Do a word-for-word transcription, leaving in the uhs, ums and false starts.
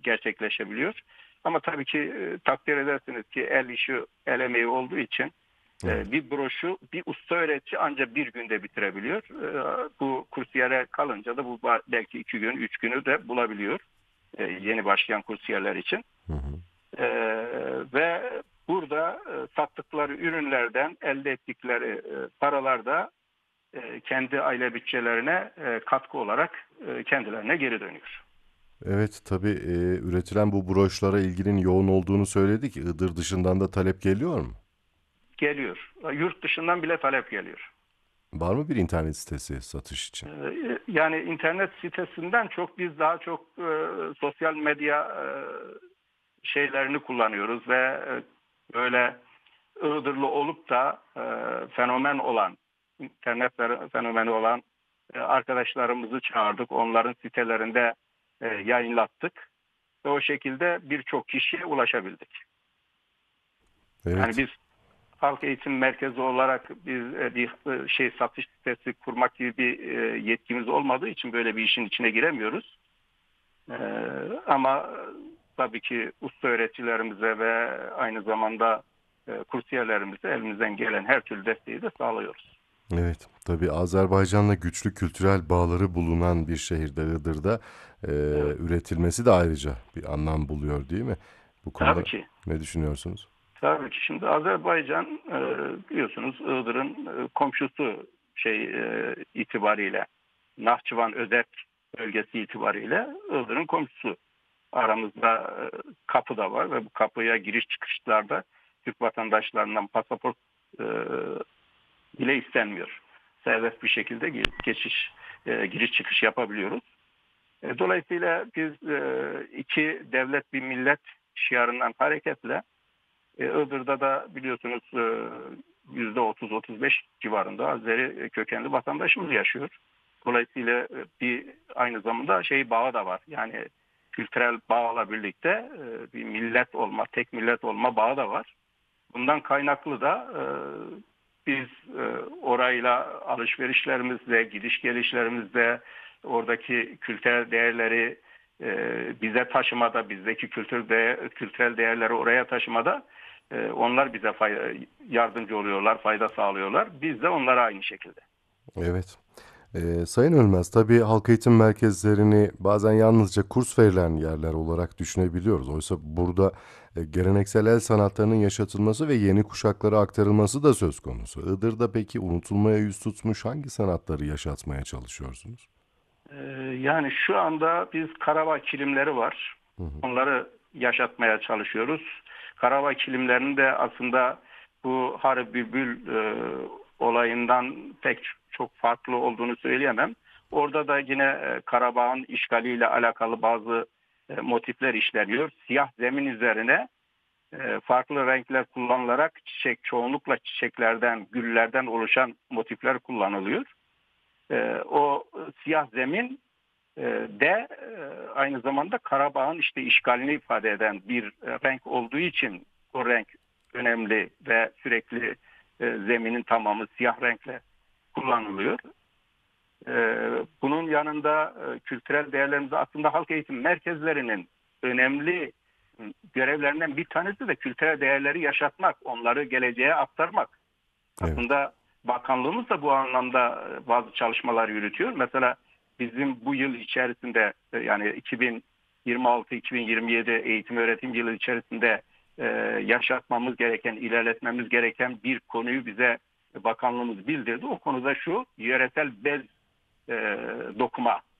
gerçekleşebiliyor. Ama tabii ki e, takdir edersiniz ki el işi, el emeği olduğu için Evet. e, bir broşu bir usta öğretici ancak bir günde bitirebiliyor. E, bu kursiyere kalınca da bu belki iki gün, üç günü de bulabiliyor. E, yeni başlayan kursiyerler için. Hı hı. E, ve burada e, sattıkları ürünlerden elde ettikleri e, paralar da e, kendi aile bütçelerine e, katkı olarak e, kendilerine geri dönüyor. Evet, tabii e, üretilen bu broşlara ilginin yoğun olduğunu söyledik. Iğdır dışından da talep geliyor mu? Geliyor. Yurt dışından bile talep geliyor. Var mı bir internet sitesi satış için? E, yani internet sitesinden çok biz daha çok e, sosyal medya e, şeylerini kullanıyoruz ve e, böyle Iğdırlı olup da e, fenomen olan, internet fenomeni olan e, arkadaşlarımızı çağırdık. Onların sitelerinde e, yayınlattık ve o şekilde birçok kişiye ulaşabildik. Yani Evet, biz halk eğitim merkezi olarak biz e, bir e, şey satış sitesi kurmak gibi bir e, yetkimiz olmadığı için böyle bir işin içine giremiyoruz. E, ama tabii ki usta öğreticilerimize ve aynı zamanda e, kursiyerlerimize elimizden gelen her türlü desteği de sağlıyoruz. evet. Tabii Azerbaycan'la güçlü kültürel bağları bulunan bir şehirde Iğdır'da e, Evet. üretilmesi de ayrıca bir anlam buluyor, değil mi? Bu Tabii konuda ki. ne düşünüyorsunuz? Tabii ki. Şimdi Azerbaycan e, biliyorsunuz Iğdır'ın e, komşusu şey e, itibariyle Nahçıvan Özerk bölgesi itibariyle Iğdır'ın komşusu. Aramızda e, kapı da var ve bu kapıya giriş çıkışlarda Türk vatandaşlarından pasaport e, bile istenmiyor. Serbest bir şekilde geçiş, e, giriş çıkış yapabiliyoruz. E, dolayısıyla biz e, iki devlet bir millet şiarından hareketle e, Iğdır'da da biliyorsunuz e, yüzde otuz otuz beş civarında Azeri kökenli vatandaşımız yaşıyor. Dolayısıyla e, bir aynı zamanda şey bağı da var. Yani kültürel bağla birlikte e, bir millet olma, tek millet olma bağı da var. Bundan kaynaklı da e, biz e, orayla alışverişlerimizde, gidiş gelişlerimizde oradaki kültürel değerleri e, bize taşımada, bizdeki kültür değer, kültürel değerleri oraya taşımada e, onlar bize fayda, yardımcı oluyorlar, fayda sağlıyorlar. Biz de onlara aynı şekilde. Evet. Ee, Sayın Ölmez, tabii halk eğitim merkezlerini bazen yalnızca kurs verilen yerler olarak düşünebiliyoruz. Oysa burada e, geleneksel el sanatlarının yaşatılması ve yeni kuşaklara aktarılması da söz konusu. Iğdır'da peki unutulmaya yüz tutmuş hangi sanatları yaşatmaya çalışıyorsunuz? E, yani şu anda biz Karabağ kilimleri var. Hı hı. Onları yaşatmaya çalışıyoruz. Karabağ kilimlerinin de aslında bu Harı Bülbül e, olayından pek çok farklı olduğunu söyleyemem. Orada da yine e, Karabağ'ın işgaliyle alakalı bazı e, motifler işleniyor. Siyah zemin üzerine e, farklı renkler kullanılarak çiçek, çoğunlukla çiçeklerden, güllerden oluşan motifler kullanılıyor. E, o siyah zemin e, de e, aynı zamanda Karabağ'ın işte işgalini ifade eden bir e, renk olduğu için o renk önemli ve sürekli e, zeminin tamamı siyah renkle kullanılıyor. E, bunun yanında e, kültürel değerlerimizi aslında halk eğitim merkezlerinin önemli görevlerinden bir tanesi de kültürel değerleri yaşatmak, onları geleceğe aktarmak. Evet. Aslında bakanlığımız da bu anlamda bazı çalışmalar yürütüyor. Mesela bizim bu yıl içerisinde yani iki bin yirmi altı iki bin yirmi yedi eğitim öğretim yılı içerisinde e, yaşatmamız gereken, ilerletmemiz gereken bir konuyu bize bakanlığımız bildirdi. O konuda şu yöresel bez e, dokuma